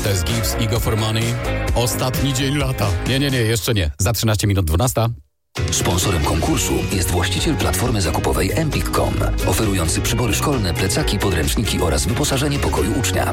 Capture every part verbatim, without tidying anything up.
To jest Gibbs i Go For Money. Ostatni dzień lata. Nie, nie, nie, jeszcze nie. Za trzynaście minut dwunasta. Sponsorem konkursu jest właściciel platformy zakupowej empik kropka com, oferujący przybory szkolne, plecaki, podręczniki oraz wyposażenie pokoju ucznia.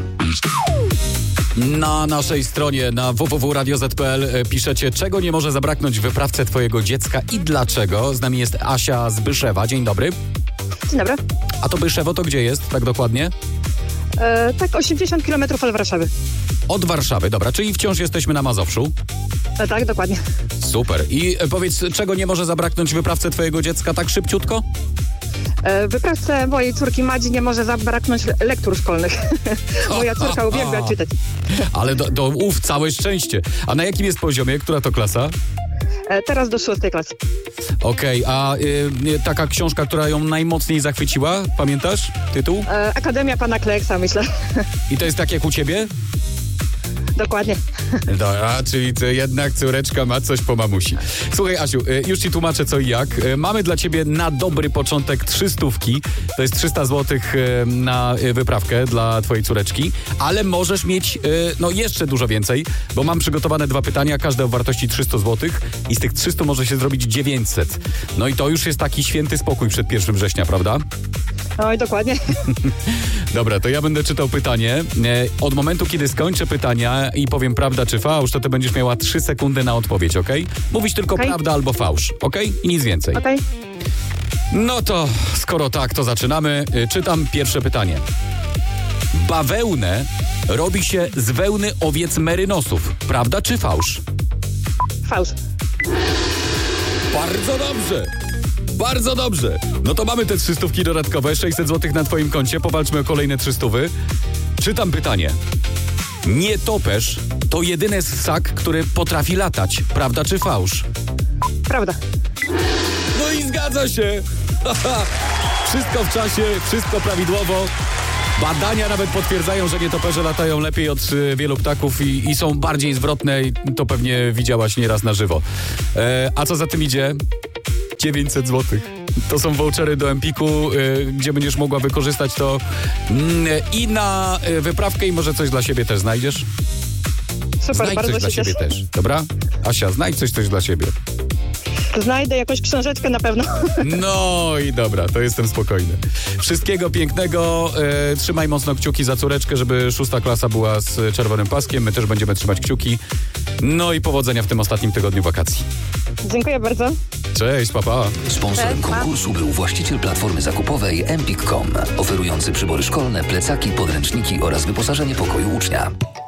Na naszej stronie na w w w kropka radio zet kropka p l piszecie, czego nie może zabraknąć w wyprawce twojego dziecka i dlaczego. Z nami jest Asia z Byszewa. Dzień dobry. Dzień dobry. A to Byszewo to gdzie jest, tak dokładnie? E, tak, osiemdziesiąt kilometrów od Warszawy. Od Warszawy, dobra, czyli wciąż jesteśmy na Mazowszu. E, tak, dokładnie. Super. I e, powiedz, czego nie może zabraknąć w wyprawce twojego dziecka tak szybciutko? E, w wyprawce mojej córki Madzi nie może zabraknąć le- lektur szkolnych. Moja córka uwielbia czytać. Ale do, do uf, całe szczęście. A na jakim jest poziomie? Która to klasa? E, teraz do szóstej klasy. Okej, okay, a y, taka książka, która ją najmocniej zachwyciła, pamiętasz tytuł? E, Akademia Pana Kleksa, myślę. I to jest tak jak u ciebie? Dokładnie. Dobra, czyli to jednak córeczka ma coś po mamusi. Słuchaj, Asiu, już ci tłumaczę co i jak. Mamy dla ciebie na dobry początek trzystówki. To jest trzysta złotych na wyprawkę dla twojej córeczki, ale możesz mieć no jeszcze dużo więcej, bo mam przygotowane dwa pytania, każde o wartości trzysta złotych i z tych trzystu może się zrobić dziewięćset. No i to już jest taki święty spokój przed pierwszym września, prawda? Oj, dokładnie. Dobra, to ja będę czytał pytanie. Od momentu, kiedy skończę pytania i powiem prawda czy fałsz, to ty będziesz miała trzy sekundy na odpowiedź, okej? Okay? Mówisz tylko okay. prawda albo fałsz, okej? Okay? I nic więcej. Okej. Okay. No to skoro tak, to zaczynamy. Czytam pierwsze pytanie. Bawełnę robi się z wełny owiec merynosów. Prawda czy fałsz? Fałsz. Bardzo dobrze. Bardzo dobrze. No to mamy te trzystówki dodatkowe, sześćset złotych na twoim koncie. Powalczmy o kolejne trzystówy. Czytam pytanie. Nietoperz to jedyny ssak, który potrafi latać. Prawda czy fałsz? Prawda. No i zgadza się. Wszystko w czasie, wszystko prawidłowo. Badania nawet potwierdzają, że nietoperze latają lepiej od y, wielu ptaków i, i są bardziej zwrotne i to pewnie widziałaś nieraz na żywo. E, a co za tym idzie? dziewięćset złotych. To są vouchery do Empiku, y, gdzie będziesz mogła wykorzystać to y, i na y, wyprawkę i może coś dla siebie też znajdziesz. Super, znajdź bardzo coś dla się siebie cieszę. też, dobra? Asia, znajdź coś też dla siebie. Znajdę jakąś książeczkę na pewno. No i dobra, to jestem spokojny. Wszystkiego pięknego. E, trzymaj mocno kciuki za córeczkę, żeby szósta klasa była z czerwonym paskiem. My też będziemy trzymać kciuki. No i powodzenia w tym ostatnim tygodniu wakacji. Dziękuję bardzo. Cześć, papa. Sponsorem Cześć, konkursu był właściciel platformy zakupowej empik kropka com, oferujący przybory szkolne, plecaki, podręczniki oraz wyposażenie pokoju ucznia.